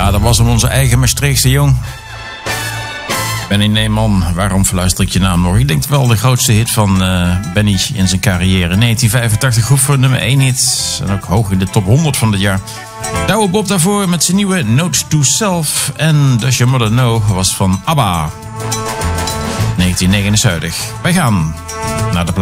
Ja, dat was hem, onze eigen Maastrichtse jong. Benny Neyman, waarom verluister ik je naam nog? Ik denk wel de grootste hit van Benny in zijn carrière. 1985 goed voor nummer 1 hit. En ook hoog in de top 100 van dit jaar. Douwe Bob daarvoor met zijn nieuwe Note to Self. En Does Your Mother Know was van ABBA. 1979. Wij gaan naar de